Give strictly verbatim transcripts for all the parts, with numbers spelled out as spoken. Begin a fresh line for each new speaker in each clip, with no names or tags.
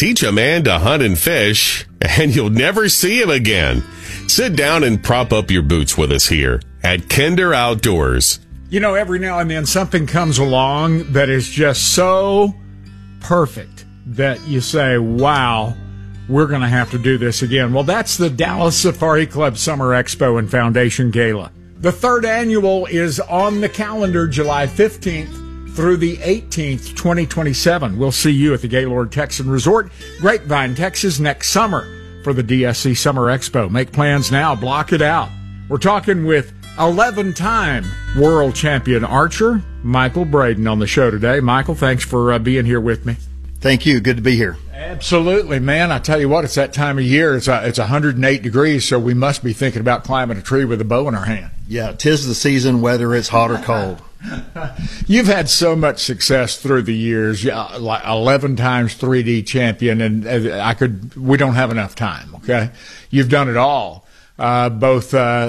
Teach a man to hunt and fish, and you'll never see him again. Sit down and prop up your boots with us here at Kinder Outdoors.
You know, every now and then something comes along that is just so perfect that you say, wow, we're going to have to do this again. Well, that's the Dallas Safari Club Summer Expo and Foundation Gala. The third annual is on the calendar July fifteenth through the eighteenth, twenty twenty-seven. We'll see you at the Gaylord Texan Resort, Grapevine, Texas, next summer for the D S C Summer Expo. Make plans now. Block it out. We're talking with eleven-time world champion archer Michael Braden on the show today. Michael, thanks for uh, being here with me.
Thank you. Good to be here.
Absolutely, man. I tell you what, it's that time of year. It's uh, it's one hundred eight degrees, so we must be thinking about climbing a tree with a bow in our hand.
Yeah, 'tis the season, whether it's hot or cold.
You've had so much success through the years, yeah, like eleven times three D champion, and I could. We don't have enough time. Okay, you've done it all, uh, both uh,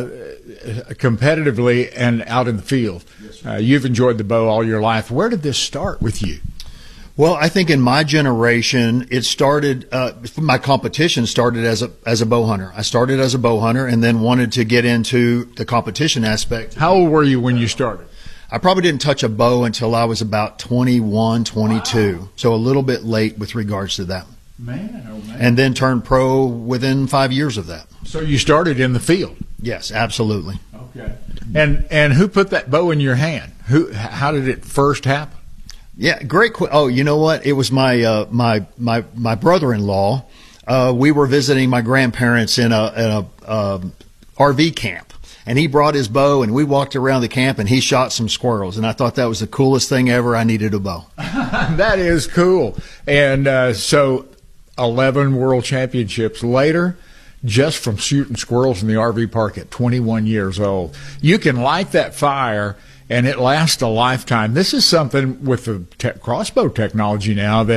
competitively and out in the field. Yes, uh, you've enjoyed the bow all your life. Where did this start with you?
Well, I think in my generation, it started. Uh, my competition started as a as a bow hunter. I started as a bow hunter, and then wanted to get into the competition aspect.
How old were you when you started?
I probably didn't touch a bow until I was about twenty-one, twenty-two. Wow. So a little bit late with regards to that.
Man, oh man.
And then turned pro within five years of that.
So you started in the field?
Yes, absolutely.
Okay. And and who put that bow in your hand? Who? How did it first happen?
Yeah, great. Qu- oh, you know what? It was my uh, my my my brother-in-law. Uh, we were visiting my grandparents in a, in a um, R V camp. And he brought his bow, and we walked around the camp, and he shot some squirrels. And I thought that was the coolest thing ever. I needed a bow.
That is cool. And uh, so eleven world championships later, just from shooting squirrels in the R V park at twenty-one years old. You can light that fire, and it lasts a lifetime. This is something with the te- crossbow technology now that